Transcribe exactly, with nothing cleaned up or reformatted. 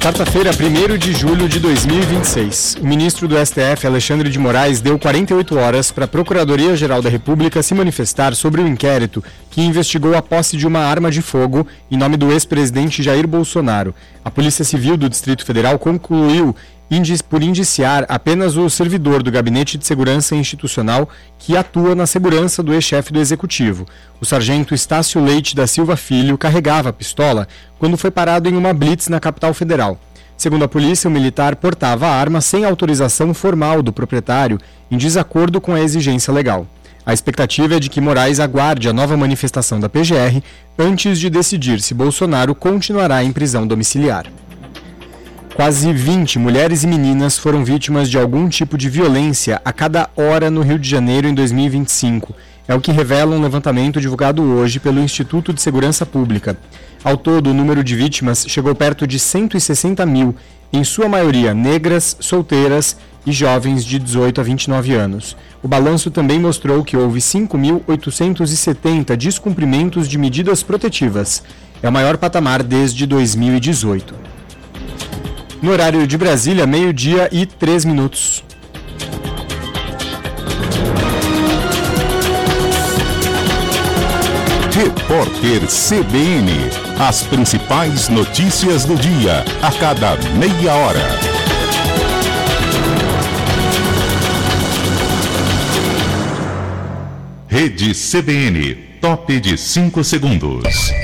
Quarta-feira, primeiro de julho de dois mil e vinte e seis. O ministro do S T F, Alexandre de Moraes, deu quarenta e oito horas para a Procuradoria-Geral da República se manifestar sobre o inquérito que investigou a posse de uma arma de fogo em nome do ex-presidente Jair Bolsonaro. A Polícia Civil do Distrito Federal concluiu por indiciar apenas o servidor do Gabinete de Segurança Institucional que atua na segurança do ex-chefe do Executivo. O sargento Estácio Leite da Silva Filho carregava a pistola quando foi parado em uma blitz na capital federal. Segundo a polícia, o militar portava a arma sem autorização formal do proprietário, em desacordo com a exigência legal. A expectativa é de que Moraes aguarde a nova manifestação da P G R antes de decidir se Bolsonaro continuará em prisão domiciliar. Quase vinte mulheres e meninas foram vítimas de algum tipo de violência a cada hora no Rio de Janeiro em dois mil e vinte e cinco. É o que revela um levantamento divulgado hoje pelo Instituto de Segurança Pública. Ao todo, o número de vítimas chegou perto de cento e sessenta mil, em sua maioria negras, solteiras e jovens de dezoito a vinte e nove anos. O balanço também mostrou que houve cinco mil oitocentos e setenta descumprimentos de medidas protetivas. É o maior patamar desde dois mil e dezoito. No horário de Brasília, meio-dia e três minutos. Repórter C B N. As principais notícias do dia, a cada meia hora. Rede C B N, top de cinco segundos.